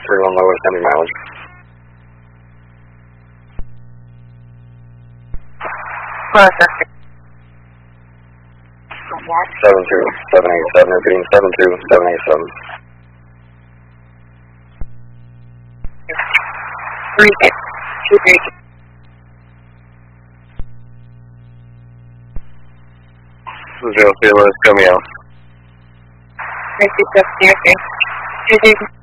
31 low at 70 mileage. Processing. 72787, repeating 72787. Recap. 0 Felix, coming out. Thank you, 2